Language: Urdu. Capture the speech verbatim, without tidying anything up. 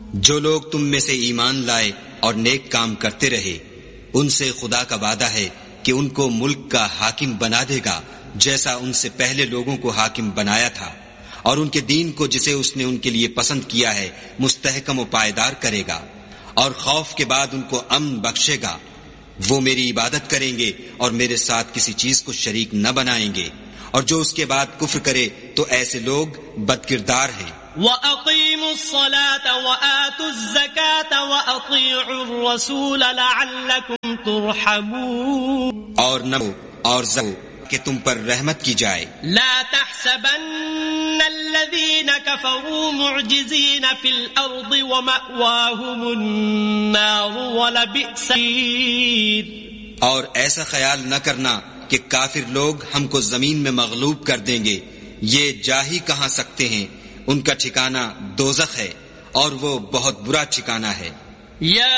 جو لوگ تم میں سے ایمان لائے اور نیک کام کرتے رہے ان سے خدا کا وعدہ ہے کہ ان کو ملک کا حاکم بنا دے گا جیسا ان سے پہلے لوگوں کو حاکم بنایا تھا، اور ان کے دین کو جسے اس نے ان کے لیے پسند کیا ہے مستحکم و پائیدار کرے گا، اور خوف کے بعد ان کو امن بخشے گا۔ وہ میری عبادت کریں گے اور میرے ساتھ کسی چیز کو شریک نہ بنائیں گے، اور جو اس کے بعد کفر کرے تو ایسے لوگ بدکردار ہیں۔ وَأَقِيمُوا الصَّلَاةَ وَآتُوا الزَّكَاةَ وَأَطِيعُوا الرَّسُولَ لَعَلَّكُمْ تُرْحَمُونَ، اور نہ اور زو کہ تم پر رحمت کی جائے۔ لا تحسبن الذين كفروا معجزين في الأرض ومأواهم النار ولبئس المصير، اور ایسا خیال نہ کرنا کہ کافر لوگ ہم کو زمین میں مغلوب کر دیں گے، یہ جا ہی کہاں سکتے ہیں، ان کا ٹھکانہ دوزخ ہے اور وہ بہت برا ٹھکانہ ہے۔ یا